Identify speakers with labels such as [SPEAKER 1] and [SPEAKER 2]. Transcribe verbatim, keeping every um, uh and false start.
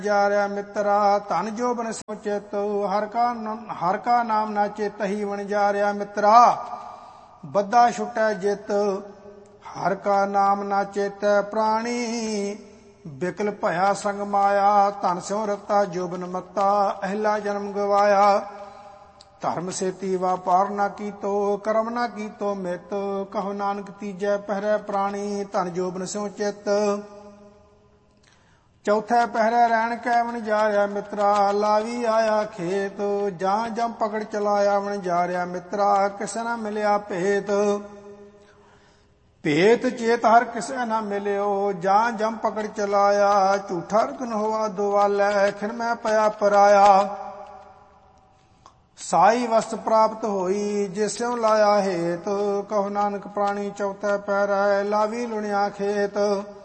[SPEAKER 1] ਜਾ ਰਿਆ ਮਿੱਤਰਾ ਧਨ ਜੋਬਨ ਸਿਉ ਚਿਤ ਹਰ ਕਾ ਹਰ ਕਾ ਨਾਮ ਨਾ ਚੇਤਹੀ ਵਣ ਜਾ ਰਿਆ ਮਿੱਤਰਾ ਬੱਧਾ ਛੁਟੈ ਜਿਤ ਹਰ ਕਾ ਨਾਮ ਨਾ ਚੇਤੈ ਪ੍ਰਾਣੀ ਬਿਕਲ ਭਇਆ ਸੰਗ ਮਾਇਆ ਧਨ ਸਿਉ ਰਤਾ ਜੋਬਨ ਮੱਤਾ ਅਹਿਲਾ ਜਨਮ ਗਵਾਇਆ ਧਰਮ ਸੇਤੀ ਵਾਪਾਰ ਨਾ ਕੀਤੋ ਕਰਮ ਨਾ ਕੀਤੋ ਮਿਤ ਕਹੋ ਨਾਨਕ ਤੀਜੈ ਪਹਿਰੈ ਪ੍ਰਾਣੀ ਧਨ ਜੋਬਨ ਸਿਉ ਚਿਤ ਚੌਥੈ ਪਹਿਰੈ ਰਹਿਣ ਕੈ ਵਣ ਜਾ ਰਿਆ ਮਿੱਤਰਾ ਲਾਵੀ ਆਇਆ ਖੇਤ ਜਾਂ ਜਮ ਪਕੜ ਚਲਾਇਆ ਵਣ ਜਾ ਰਿਆ ਮਿੱਤਰਾ ਕਿਸੇ ਨਾ ਮਿਲਿਆ ਭੇਤ ਭੇਤ ਚੇਤ ਹਰ ਕਿਸੇ ਨਾ ਮਿਲਿਓ ਜਾਂ ਜਮ ਪਕੜ ਚਲਾਇਆ ਝੂਠਾ ਰਤਨ ਹੋਆ ਦੁਆਲੈ ਖਿਨ ਮੈਂ ਪਿਆ ਪਰਾਇਆ ਸਾਈ ਵਸਤ ਪ੍ਰਾਪਤ ਹੋਈ ਜਿਸਿਉ ਲਾਇਆ ਹੇਤ ਕਹੋ ਨਾਨਕ ਪ੍ਰਾਣੀ ਚੌਥੈ ਪਹਿਰੈ ਲਾਵੀ ਲੁਣਿਆ ਖੇਤ